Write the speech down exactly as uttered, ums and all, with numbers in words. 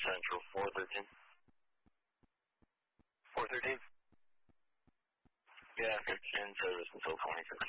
Central four thirteen. four thirteen? Yeah, fifteen service until twenty-six.